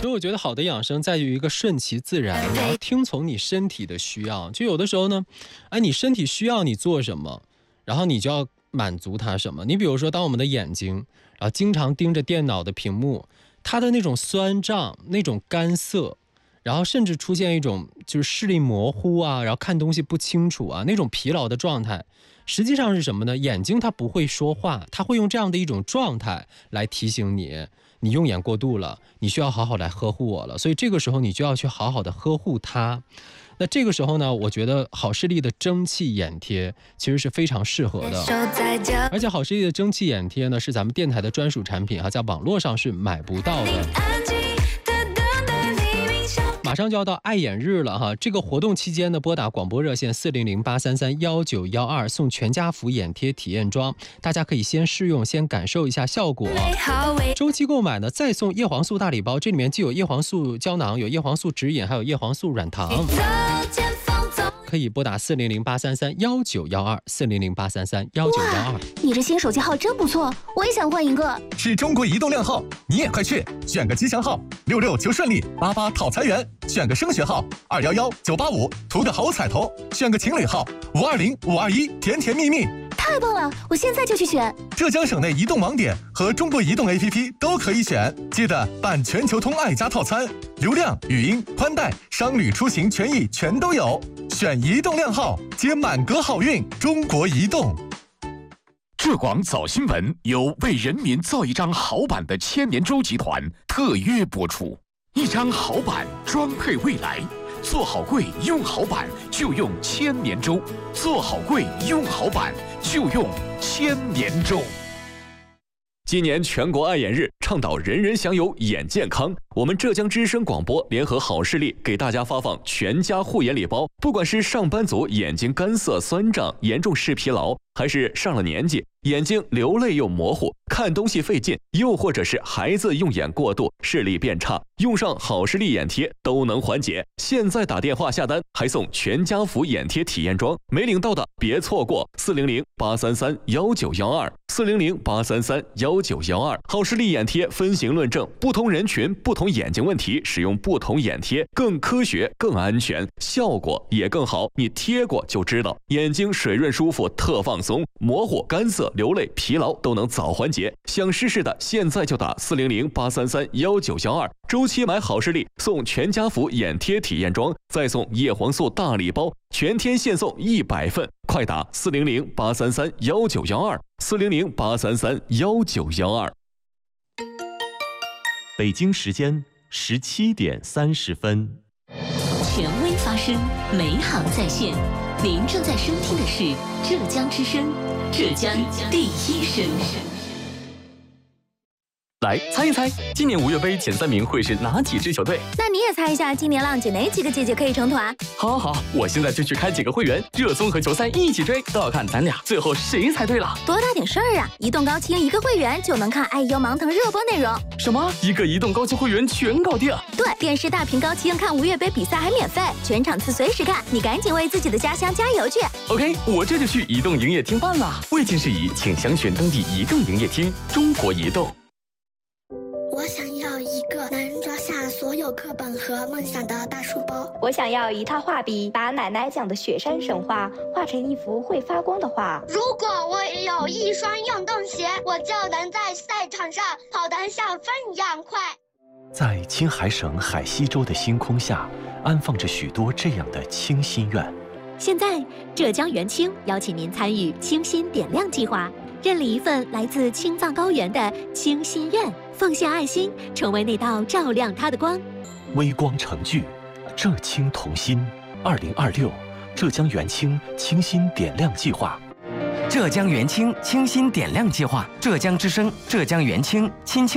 所以我觉得好的养生在于一个顺其自然，然后听从你身体的需要。就有的时候呢，你身体需要你做什么，然后你就要满足它什么。你比如说，当我们的眼睛，然后经常盯着电脑的屏幕，它的那种酸胀、那种干涩，然后甚至出现一种就是视力模糊啊，然后看东西不清楚啊，那种疲劳的状态，实际上是什么呢？眼睛它不会说话，它会用这样的一种状态来提醒你，你用眼过度了，你需要好好来呵护我了。所以这个时候你就要去好好的呵护它。那这个时候呢，我觉得好视力的蒸汽眼贴其实是非常适合的，而且好视力的蒸汽眼贴呢是咱们电台的专属产品，在网络上是买不到的。马上就要到爱眼日了哈，这个活动期间呢，拨打广播热线400-833-1912送全家福眼贴体验装，大家可以先试用，先感受一下效果。周期购买呢，再送叶黄素大礼包，这里面既有叶黄素胶囊，有叶黄素指引，还有叶黄素软糖。可以拨打400-833-1912，400-833-1912。 你这新手机号真不错，我也想换一个。 是中国移动靓号，你也快去选个吉祥号，66求顺利，88讨财源，选个升学号，211-985图个好彩头，选个情侣号，520-521甜甜蜜蜜。 太棒了，我现在就去选。 浙江省内移动网点和中国移动 APP 都可以选，记得办全球通爱家套餐，流量、语音、宽带、商旅出行权益全都有。选移动靓号，接满格好运。中国移动。 浙广早新闻由为人民造一张好版的千年舟集团特约播出，一张好版装配未来。做好柜用好版就用千年舟，做好柜用好版就用千年舟。 今年全国爱眼日，倡导人人享有眼健康。我们浙江之声广播联合好视力给大家发放全家护眼礼包，不管是上班族眼睛干涩酸胀、严重视疲劳，还是上了年纪眼睛流泪又模糊、看东西费劲，又或者是孩子用眼过度、视力变差，用上好视力眼贴都能缓解。现在打电话下单还送全家福眼贴体验装，没领到的别错过，400-833-1912，400-833-1912。好视力眼贴分型论证，不同人群、不同眼睛问题使用不同眼贴，更科学、更安全，效果也更好。你贴过就知道，眼睛水润舒服，特放松，模糊、干涩、流泪、疲劳都能早缓解。想试试的，现在就打400-833-1912，周期买好视力送全家福眼贴体验装，再送叶黄素大礼包，全天限送100份，快打400-833-1912，400-833-1912。 北京时间17点30分。 权威发声，美好在线。您正在收听的是浙江之声，浙江第一声。 来猜一猜，今年5月杯前3名会是哪几支球队？ 那你也猜一下，今年浪姐哪几个姐姐可以成团？ 好，我现在就去开几个会员，热综合球赛一起追，都要看咱俩最后谁猜对了。 多大点事儿啊！移动高清1个会员就能看爱优芒腾热播内容。 什么？1个移动高清会员全搞定？ 对，电视大屏高清看5月杯比赛还免费，全场次随时看，你赶紧为自己的家乡加油去。 OK， 我这就去移动营业厅办了。未经事宜，请详询当地移动营业厅。中国移动。 我想要一个能装下所有课本和梦想的大书包。 我想要一套画笔，把奶奶讲的雪山神话画成一幅会发光的画。 如果我有一双运动鞋，我就能在赛场上跑得像风一样快。 在青海省海西州的星空下，安放着许多这样的清心愿。 现在，浙江元清邀请您参与清心点亮计划，认领一份来自青藏高原的清心愿，奉献爱心，成为那道照亮它的光。 微光成炬，浙青同心。2026浙江元清清心点亮计划。 浙江元清清心点亮计划，浙江之声，浙江元清亲情。